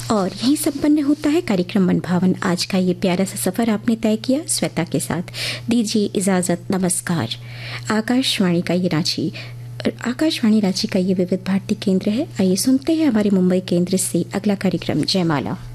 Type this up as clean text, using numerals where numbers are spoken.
और यहीं संपन्न होता है कार्यक्रम मन भावन। आज का ये प्यारा सा सफ़र आपने तय किया श्वेता के साथ। दीजिए इजाज़त, नमस्कार। आकाशवाणी रांची का ये विविध भारती केंद्र है। आइए सुनते हैं हमारे मुंबई केंद्र से अगला कार्यक्रम जयमाला।